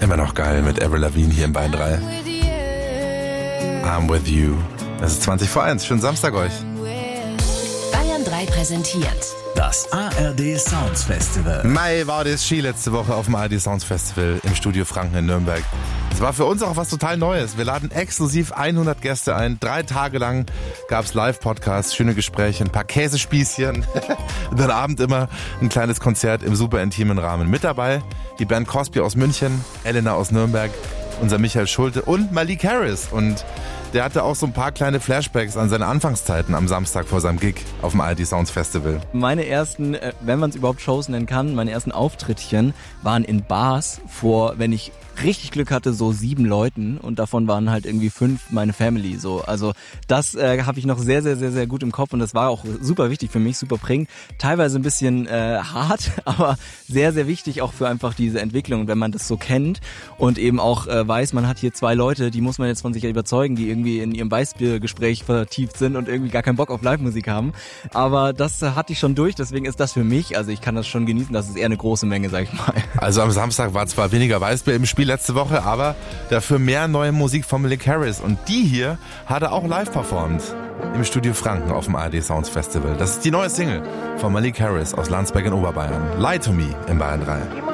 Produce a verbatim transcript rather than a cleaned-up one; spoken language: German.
Immer noch geil mit Avril Lavigne hier in Bayern drei. I'm with you. Es ist zwanzig vor eins. Schönen Samstag euch. Bayern drei präsentiert das A R D Sounds Festival. Mai war das Ski letzte Woche auf dem A R D Sounds Festival im Studio Franken in Nürnberg. Es war für uns auch was total Neues. Wir laden exklusiv hundert Gäste ein. Drei Tage lang gab es Live-Podcasts, schöne Gespräche, ein paar Käsespießchen. Und dann Abend immer ein kleines Konzert im super intimen Rahmen. Mit dabei die Band Cosby aus München, Elena aus Nürnberg, unser Michael Schulte und Malik Harris. Und der hatte auch so ein paar kleine Flashbacks an seine Anfangszeiten am Samstag vor seinem Gig auf dem A R D Sounds Festival. Meine ersten, wenn man es überhaupt Shows nennen kann, meine ersten Auftrittchen waren in Bars vor, wenn ich richtig Glück hatte, so sieben Leuten und davon waren halt irgendwie fünf meine Family. So, also das äh, habe ich noch sehr, sehr, sehr, sehr gut im Kopf und das war auch super wichtig für mich, super prägend. Teilweise ein bisschen äh, hart, aber sehr, sehr wichtig auch für einfach diese Entwicklung, wenn man das so kennt und eben auch äh, weiß, man hat hier zwei Leute, die muss man jetzt von sich überzeugen, die irgendwie in ihrem Weißbiergespräch vertieft sind und irgendwie gar keinen Bock auf Live-Musik haben. Aber das äh, hatte ich schon durch, deswegen ist das für mich, also ich kann das schon genießen, das ist eher eine große Menge, sag ich mal. Also am Samstag war zwar weniger Weißbier im Spiel letzte Woche, aber dafür mehr neue Musik von Malik Harris. Und die hier hat er auch live performt im Studio Franken auf dem A R D Sounds Festival. Das ist die neue Single von Malik Harris aus Landsberg in Oberbayern. Lie to Me in Bayern drei.